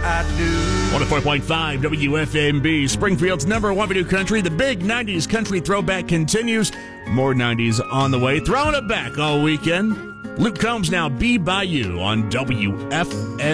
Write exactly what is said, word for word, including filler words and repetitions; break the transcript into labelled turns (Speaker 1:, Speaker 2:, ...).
Speaker 1: I do.
Speaker 2: one oh four point five W F M B, Springfield's number one video country. The big nineties country throwback continues. More nineties on the way. Throwing it back all weekend. Luke Combs now, Be By You on W F M B.